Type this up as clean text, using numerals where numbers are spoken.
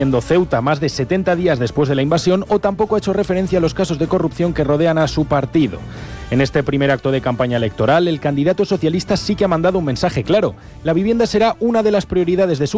Ceuta más de 70 días después de la invasión, o tampoco ha hecho referencia a los casos de corrupción que rodean a su partido. En este primer acto de campaña electoral, el candidato socialista sí que ha mandado un mensaje claro. La vivienda será una de las prioridades de su